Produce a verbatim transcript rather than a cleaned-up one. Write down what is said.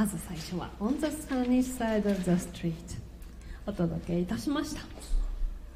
まず最初は On the Sunny Side of the Street お届けいたしました。